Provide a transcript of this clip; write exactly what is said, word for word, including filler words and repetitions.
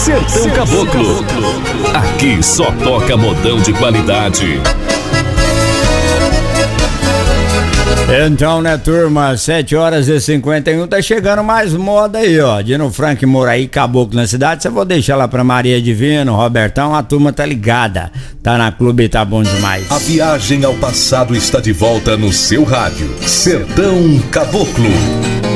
Sertão, Sertão Caboclo. Aqui só toca modão de qualidade. Então, né, turma, sete horas e cinquenta e um, tá chegando mais moda aí, ó. Dino Frank Moraí, Caboclo na cidade. Você vou deixar lá pra Maria Divino, Robertão, a turma tá ligada. Tá na clube e tá bom demais. A viagem ao passado está de volta no seu rádio. Sertão Caboclo.